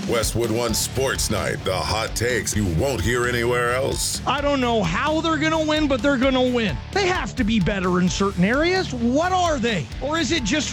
Westwood One Sports Night, the hot takes you won't hear anywhere else. I don't know how they're going to win, but they're going to win. They have to be better in certain areas. What are they? Or is it just